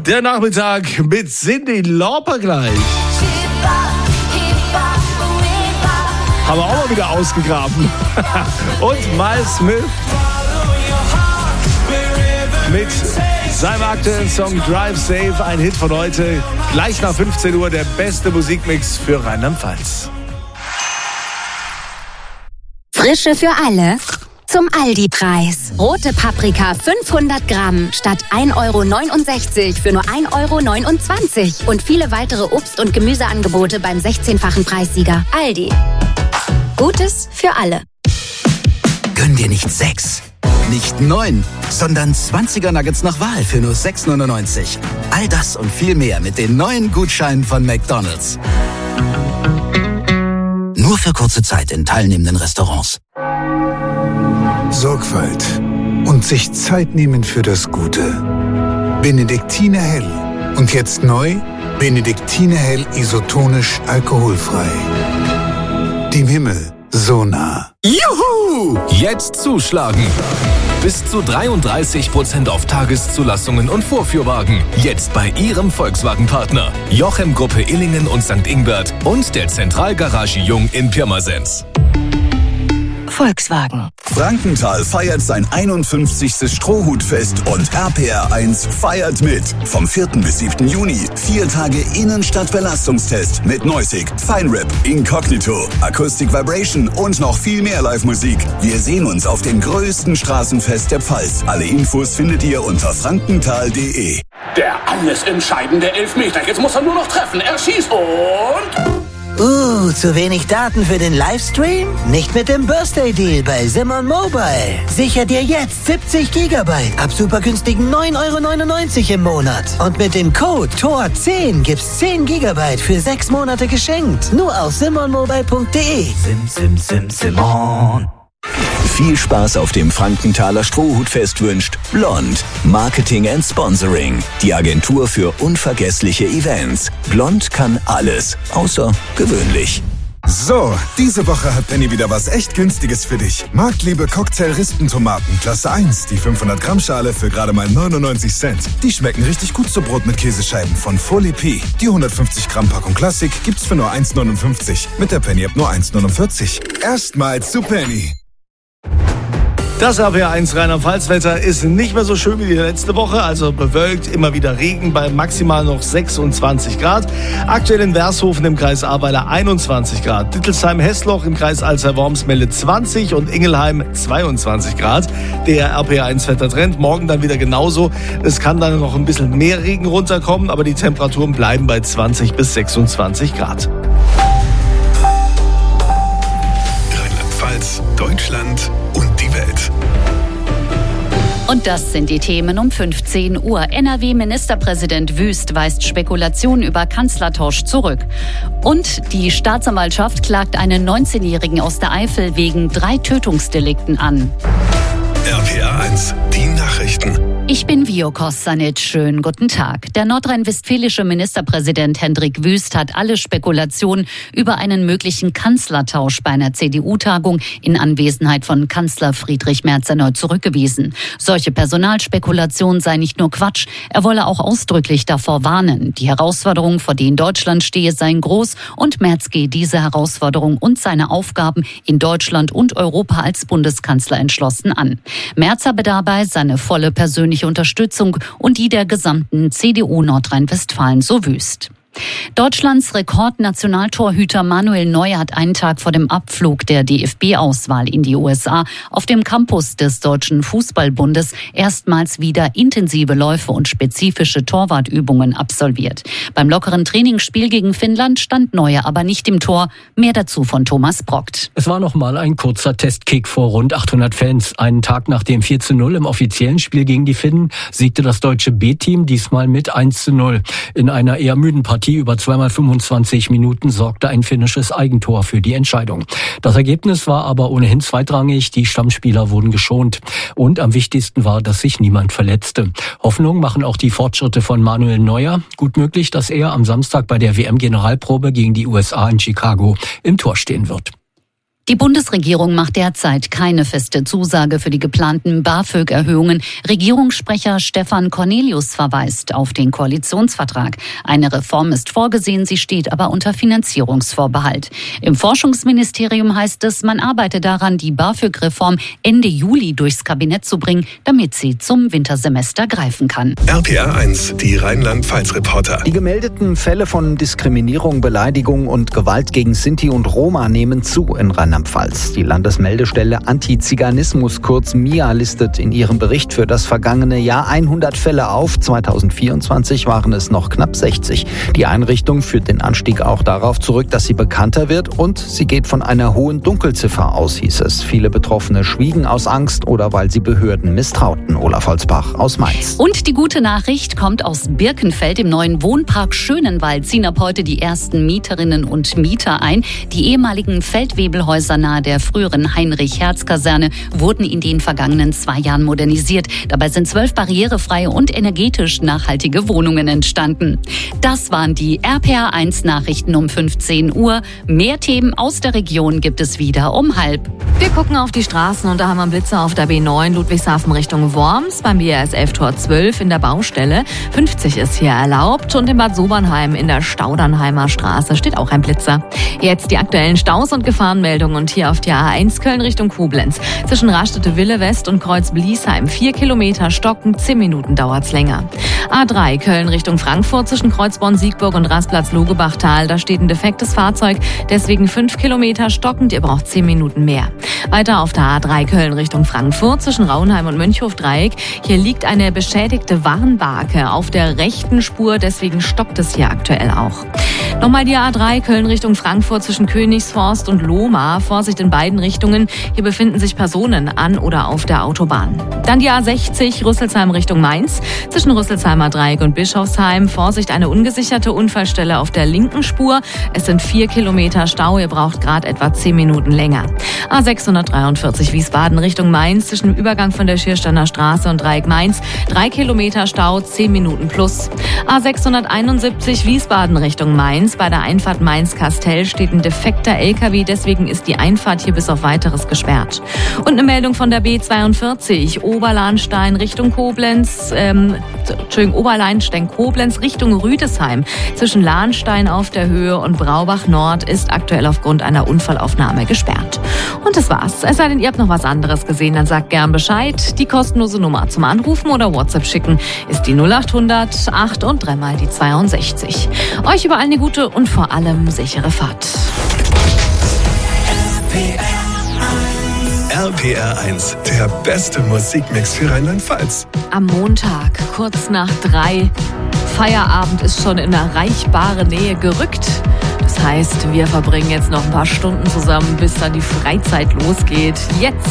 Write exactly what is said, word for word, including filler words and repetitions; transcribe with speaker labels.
Speaker 1: Der Nachmittag mit Cyndi Lauper gleich. Haben wir auch mal wieder ausgegraben. Und Miles Smith mit seinem aktuellen Song Drive Safe, ein Hit von heute. Gleich nach fünfzehn Uhr der beste Musikmix für Rheinland-Pfalz.
Speaker 2: Frische für alle. Zum Aldi-Preis. Rote Paprika fünfhundert Gramm statt ein Euro neunundsechzig für nur ein Euro neunundzwanzig. Und viele weitere Obst- und Gemüseangebote beim sechzehnfachen Preissieger. Aldi. Gutes für alle.
Speaker 3: Gönn dir nicht sechs, nicht neun, sondern zwanziger Nuggets nach Wahl für nur sechs neunundneunzig. All das und viel mehr mit den neuen Gutscheinen von McDonald's. Nur für kurze Zeit in teilnehmenden Restaurants.
Speaker 4: Sorgfalt und sich Zeit nehmen für das Gute. Benediktiner Hell. Und jetzt neu, Benediktiner Hell isotonisch alkoholfrei. Dem Himmel so nah.
Speaker 5: Juhu! Jetzt zuschlagen. Bis zu dreiunddreißig Prozent auf Tageszulassungen und Vorführwagen. Jetzt bei Ihrem Volkswagen-Partner. Jochem Gruppe Illingen und Sankt Ingbert und der Zentralgarage Jung in Pirmasens.
Speaker 2: Volkswagen.
Speaker 6: Frankenthal feiert sein einundfünfzigstes Strohhutfest und R P R eins feiert mit. Vom vierten bis siebten Juni. Vier Tage Innenstadt-Belastungstest mit Noisig, Feinrip, Incognito, Acoustic Vibration und noch viel mehr Live-Musik. Wir sehen uns auf dem größten Straßenfest der Pfalz. Alle Infos findet ihr unter frankenthal punkt de.
Speaker 7: Der alles entscheidende Elfmeter. Jetzt muss er nur noch treffen. Er schießt und...
Speaker 8: Uh, zu wenig Daten für den Livestream? Nicht mit dem Birthday-Deal bei Simon Mobile. Sicher dir jetzt siebzig Gigabyte ab super günstigen neun Euro neunundneunzig im Monat. Und mit dem Code T O R zehn gibt's zehn Gigabyte für sechs Monate geschenkt. Nur auf simon mobile punkt de.
Speaker 3: Sim, sim, sim, Simon.
Speaker 6: Viel Spaß auf dem Frankenthaler Strohhutfest wünscht Blond. Marketing and Sponsoring. Die Agentur für unvergessliche Events. Blond kann alles, außer gewöhnlich.
Speaker 9: So, diese Woche hat Penny wieder was echt Günstiges für dich. Marktliebe Cocktail-Rispentomaten, Klasse eins, die fünfhundert Gramm Schale für gerade mal neunundneunzig Cent. Die schmecken richtig gut zu Brot mit Käsescheiben von Folie P. Die hundertfünfzig Gramm Packung Klassik gibt's für nur eins neunundfünfzig. Mit der Penny App nur eins neunundvierzig. Erstmals zu Penny.
Speaker 1: Das R P R eins Rheinland-Pfalz-Wetter ist nicht mehr so schön wie die letzte Woche, also bewölkt, immer wieder Regen bei maximal noch sechsundzwanzig Grad. Aktuell in Vershofen im Kreis Ahrweiler einundzwanzig Grad. Dittelsheim-Hessloch im Kreis Alzey-Worms meldet zwanzig und Ingelheim zweiundzwanzig Grad. Der R P R eins Wettertrend morgen dann wieder genauso. Es kann dann noch ein bisschen mehr Regen runterkommen, aber die Temperaturen bleiben bei zwanzig bis sechsundzwanzig Grad.
Speaker 10: Rheinland-Pfalz, Deutschland und die Welt.
Speaker 11: Und das sind die Themen um fünfzehn Uhr. N R W-Ministerpräsident Wüst weist Spekulationen über Kanzlertausch zurück. Und die Staatsanwaltschaft klagt einen neunzehnjährigen aus der Eifel wegen drei Tötungsdelikten an.
Speaker 10: R P R eins, die Nachrichten.
Speaker 11: Ich bin Vio Kostanic. Schönen guten Tag. Der nordrhein-westfälische Ministerpräsident Hendrik Wüst hat alle Spekulationen über einen möglichen Kanzlertausch bei einer C D U-Tagung in Anwesenheit von Kanzler Friedrich Merz erneut zurückgewiesen. Solche Personalspekulationen seien nicht nur Quatsch, er wolle auch ausdrücklich davor warnen. Die Herausforderungen, vor denen Deutschland stehe, seien groß und Merz gehe diese Herausforderung und seine Aufgaben in Deutschland und Europa als Bundeskanzler entschlossen an. Merz habe dabei seine volle persönliche Unterstützung und die der gesamten C D U Nordrhein-Westfalen, so Wüst. Deutschlands Rekordnationaltorhüter Manuel Neuer hat einen Tag vor dem Abflug der D F B-Auswahl in die U S A auf dem Campus des Deutschen Fußballbundes erstmals wieder intensive Läufe und spezifische Torwartübungen absolviert. Beim lockeren Trainingsspiel gegen Finnland stand Neuer aber nicht im Tor. Mehr dazu von Thomas Brockt.
Speaker 12: Es war noch mal ein kurzer Testkick vor rund achthundert Fans. Einen Tag nach dem vier zu null im offiziellen Spiel gegen die Finnen siegte das deutsche B-Team diesmal mit eins zu null. In einer eher müden Partie über zweimal fünfundzwanzig Minuten sorgte ein finnisches Eigentor für die Entscheidung. Das Ergebnis war aber ohnehin zweitrangig. Die Stammspieler wurden geschont. Und am wichtigsten war, dass sich niemand verletzte. Hoffnung machen auch die Fortschritte von Manuel Neuer. Gut möglich, dass er am Samstag bei der W M-Generalprobe gegen die U S A in Chicago im Tor stehen wird.
Speaker 11: Die Bundesregierung macht derzeit keine feste Zusage für die geplanten BAföG-Erhöhungen. Regierungssprecher Stefan Cornelius verweist auf den Koalitionsvertrag. Eine Reform ist vorgesehen, sie steht aber unter Finanzierungsvorbehalt. Im Forschungsministerium heißt es, man arbeite daran, die BAföG-Reform Ende Juli durchs Kabinett zu bringen, damit sie zum Wintersemester greifen kann.
Speaker 10: R P R eins, die Rheinland-Pfalz-Reporter.
Speaker 13: Die gemeldeten Fälle von Diskriminierung, Beleidigung und Gewalt gegen Sinti und Roma nehmen zu in Rheinland-Pfalz. Die Landesmeldestelle Antiziganismus, kurz M I A, listet in ihrem Bericht für das vergangene Jahr hundert Fälle auf. zweitausendvierundzwanzig waren es noch knapp sechzig. Die Einrichtung führt den Anstieg auch darauf zurück, dass sie bekannter wird und sie geht von einer hohen Dunkelziffer aus, hieß es. Viele Betroffene schwiegen aus Angst oder weil sie Behörden misstrauten. Olaf Holzbach aus Mainz.
Speaker 11: Und die gute Nachricht kommt aus Birkenfeld. Im neuen Wohnpark Schönenwald ziehen ab heute die ersten Mieterinnen und Mieter ein. Die ehemaligen Feldwebelhäuser nahe der früheren Heinrich-Herz-Kaserne wurden in den vergangenen zwei Jahren modernisiert. Dabei sind zwölf barrierefreie und energetisch nachhaltige Wohnungen entstanden. Das waren die R P R eins Nachrichten um fünfzehn Uhr. Mehr Themen aus der Region gibt es wieder um halb.
Speaker 14: Wir gucken auf die Straßen und da haben wir Blitzer auf der B neun Ludwigshafen Richtung Worms, beim B R S elf Tor zwölf in der Baustelle. fünfzig ist hier erlaubt und in Bad Sobernheim in der Staudernheimer Straße steht auch ein Blitzer. Jetzt die aktuellen Staus und Gefahrenmeldungen und hier auf der A eins Köln Richtung Koblenz. Zwischen Rastede-Wille West und Kreuz-Bliesheim vier Kilometer stocken, zehn Minuten dauert's länger. A drei Köln Richtung Frankfurt zwischen Kreuzborn-Siegburg und Rastplatz-Logebachtal. Da steht ein defektes Fahrzeug, deswegen fünf Kilometer stockend, ihr braucht zehn Minuten mehr. Weiter auf der A drei Köln Richtung Frankfurt zwischen Rauenheim und Mönchhof-Dreieck. Hier liegt eine beschädigte Warnbarke auf der rechten Spur, deswegen stoppt es hier aktuell auch. Nochmal die A drei Köln Richtung Frankfurt zwischen Königsforst und Lohmar. Vorsicht in beiden Richtungen. Hier befinden sich Personen an oder auf der Autobahn. Dann die A sechzig Rüsselsheim Richtung Mainz. Zwischen Rüsselsheimer Dreieck und Bischofsheim. Vorsicht, eine ungesicherte Unfallstelle auf der linken Spur. Es sind vier Kilometer Stau. Ihr braucht gerade etwa zehn Minuten länger. A sechshundertdreiundvierzig Wiesbaden Richtung Mainz. Zwischen dem Übergang von der Schiersteiner Straße und Dreieck Mainz. Drei Kilometer Stau, zehn Minuten plus. A sechshunderteinundsiebzig Wiesbaden Richtung Mainz. Bei der Einfahrt Mainz-Kastell steht ein defekter L K W, deswegen ist die Einfahrt hier bis auf Weiteres gesperrt. Und eine Meldung von der B zweiundvierzig, Oberlahnstein Richtung Koblenz, ähm, Entschuldigung, Oberlahnstein-Koblenz Richtung Rüdesheim. Zwischen Lahnstein auf der Höhe und Braubach Nord ist aktuell aufgrund einer Unfallaufnahme gesperrt. Und das war's. Es sei denn, ihr habt noch was anderes gesehen, dann sagt gern Bescheid. Die kostenlose Nummer zum Anrufen oder WhatsApp schicken ist die null achthundert acht und dreimal die zweiundsechzig. Euch überall eine gute und vor allem sichere Fahrt.
Speaker 10: R P R eins, der beste Musikmix für Rheinland-Pfalz.
Speaker 14: Am Montag, kurz nach drei, Feierabend ist schon in erreichbare Nähe gerückt. Das heißt, wir verbringen jetzt noch ein paar Stunden zusammen, bis dann die Freizeit losgeht. Jetzt